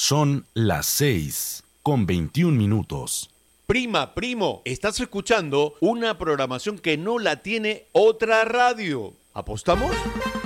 Son las 6:21. Prima, primo, estás escuchando una programación que no la tiene otra radio. ¿Apostamos?